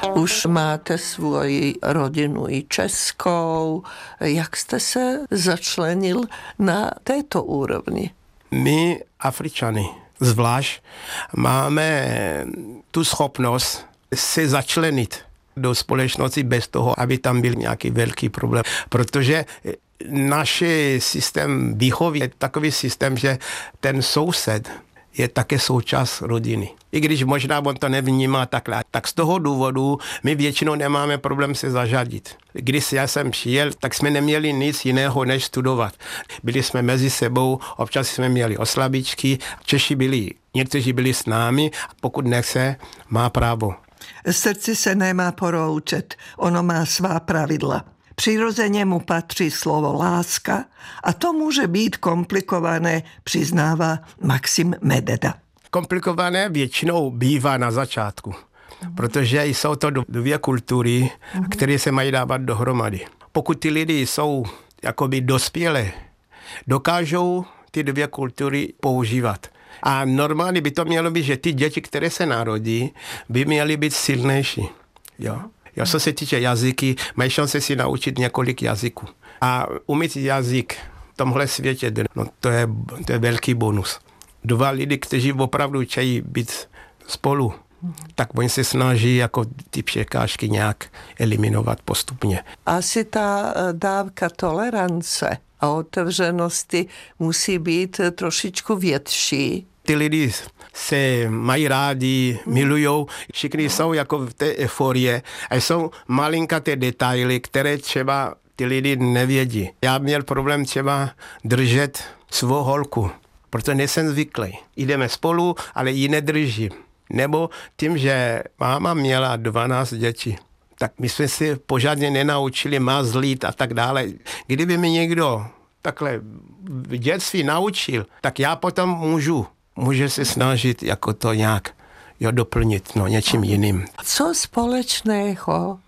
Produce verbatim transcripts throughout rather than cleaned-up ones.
Už máte svoji rodinu i českou. Jak jste se začlenil na této úrovni? My, Afričany, zvlášť máme tu schopnost se začlenit do společnosti bez toho, aby tam byl nějaký velký problém. Protože náš systém výchovy je takový systém, že ten soused je také součást rodiny. I když možná on to nevnímá takhle. Tak z toho důvodu my většinou nemáme problém se zařadit. Když já jsem přijel, tak jsme neměli nic jiného, než studovat. Byli jsme mezi sebou, občas jsme měli oslabičky, Češi byli, někteří byli s námi, a pokud nechce, má právo. Srdci se nemá poroučet, ono má svá pravidla. Přirozeně mu patří slovo láska a to může být komplikované, přiznává Maxim Mededa. Komplikované většinou bývá na začátku, protože jsou to dvě kultury, které se mají dávat dohromady. Pokud ty lidi jsou jakoby dospělé, dokážou ty dvě kultury používat. A normálně by to mělo být, že ty děti, které se narodí, by měly být silnější. Jo. Jo, co se týče jazyky, mají šance si naučit několik jazyků. A umít jazyk v tomhle světě, no to je, to je velký bonus. Dva lidi, kteří opravdu chtějí být spolu, tak oni se snaží jako ty překážky nějak eliminovat postupně. Asi ta dávka tolerance a otevřenosti musí být trošičku větší. Ty lidi se mají rádi, milujou, všichni jsou jako v té euforie a jsou malinkaté detaily, které třeba ty lidi nevědí. Já měl problém třeba držet svou holku, protože nejsem zvyklý. Jdeme spolu, ale ji nedržím. Nebo tím, že máma měla dvanáct dětí, tak my jsme si pořádně nenaučili mazlit a tak dále. Kdyby mi někdo takhle v dětství naučil, tak já potom můžu Může se snažit jako to nějak jo, doplnit no, něčím jiným. Co společného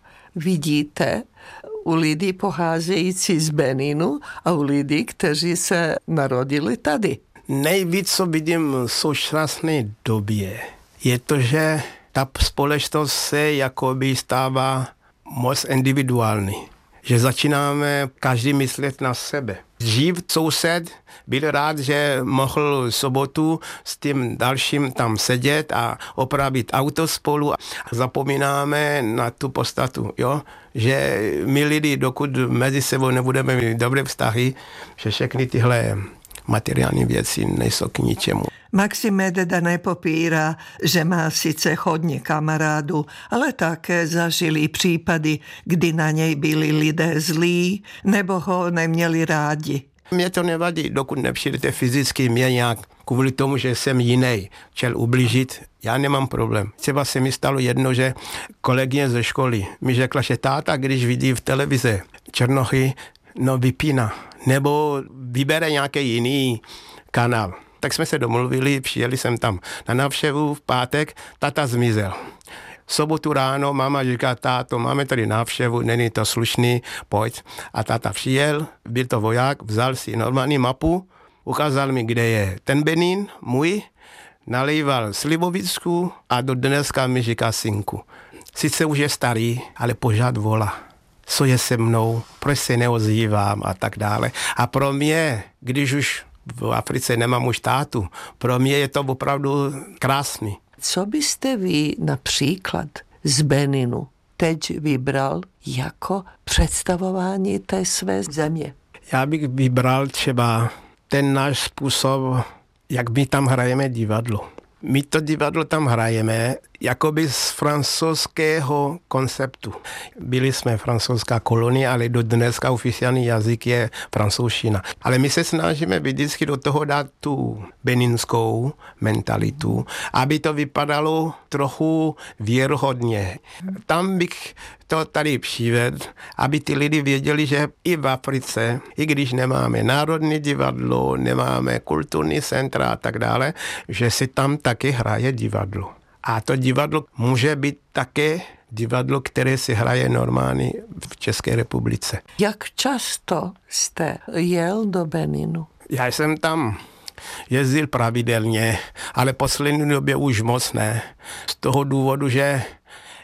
vidíte u lidí pocházející z Beninu a u lidí, kteří se narodili tady? Nejvíc, co vidím v současné době, je to, že ta společnost se jakoby stává moc individuální. Že začínáme každý myslet na sebe. Dřív soused byl rád, že mohl sobotu s tím dalším tam sedět a opravit auto spolu a zapomínáme na tu podstatu, jo? Že my lidi, dokud mezi sebou nebudeme mít dobré vztahy, že všechny tyhle materiální věci nejsou k ničemu. Maxim Mededa nepopírá, že má sice hodně kamarádů, ale také zažili případy, kdy na něj byli lidé zlí nebo ho neměli rádi. Mě to nevadí, dokud nepřijdete fyzicky mě nějak kvůli tomu, že jsem jiný, chtěl ublížit, já nemám problém. Třeba se mi stalo jedno, že kolegyně ze školy mi řekla, že táta, když vidí v televizi černochy, no vypíná, nebo vybere nějaký jiný kanál. Tak jsme se domluvili, přijeli jsem tam na návštěvu v pátek, táta zmizel. V sobotu ráno máma říká, táto, máme tady návštěvu, není to slušný, pojď. A táta přijel, byl to voják, vzal si normální mapu, ukázal mi, kde je ten Benin, můj, nalejval slivovicku a do dneska mi říká synku. Sice už je starý, ale pořád volá. Co je se mnou, proč se neozývám a tak dále. A pro mě, když už v Africe nemám už tátu, pro mě je to opravdu krásný. Co byste vy například z Beninu teď vybral jako představování té své země? Já bych vybral třeba ten náš způsob, jak my tam hrajeme divadlo. My to divadlo tam hrajeme jakoby z francouzského konceptu. Byli jsme francouzská kolonie, ale do dneska oficiální jazyk je francouzština. Ale my se snažíme vždycky do toho dát tu beninskou mentalitu, aby to vypadalo trochu věrohodně. Tam bych to tady přivedl, aby ty lidi věděli, že i v Africe, i když nemáme národní divadlo, nemáme kulturní centra a tak dále, že si tam taky hraje divadlo. A to divadlo může být také divadlo, které se hraje normálně v České republice. Jak často jste jel do Beninu? Já jsem tam jezdil pravidelně, ale poslední době už moc ne. Z toho důvodu, že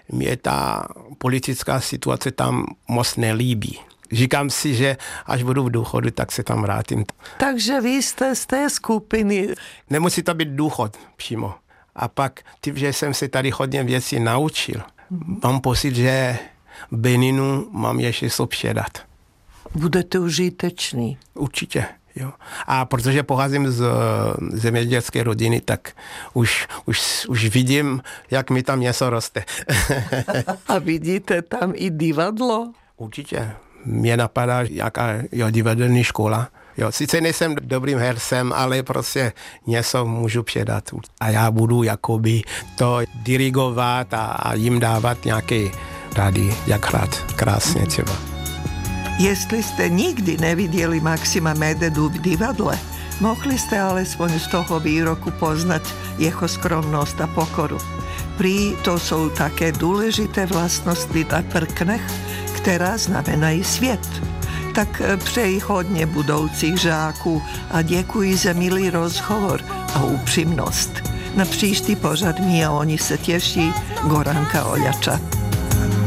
mě ta politická situace tam moc nelíbí. Říkám si, že až budu v důchodu, tak se tam vrátím. Takže vy jste z té skupiny. Nemusí to být důchod přímo. A pak, tím, že jsem se tady hodně věcí naučil, mám pocit, že v Beninu mám ještě co předat. Budete užitečný. Určitě, jo. A protože pocházím z zemědělské rodiny, tak už, už, už vidím, jak mi tam něco roste. A vidíte tam i divadlo? Určitě. Mě napadá, jaká je divadelní škola. Jo, sice nejsem dobrým hercem, ale prostě něco můžu předat. A já budu jakoby to dirigovat a, a jim dávat nějaké rady, jak hrát krásně třeba. Jestli ste nikdy nevideli Maxima Mededu v divadle, mohli ste alespoň z toho výroku poznať jeho skromnosť a pokoru. Prý to sú také dôležité vlastnosti na prknech, která znamenají svět. Tak přeji hodně budoucích žáků a děkuji za milý rozhovor a upřímnost. Na příští pořad mi a oni se těší Goranka Oljača.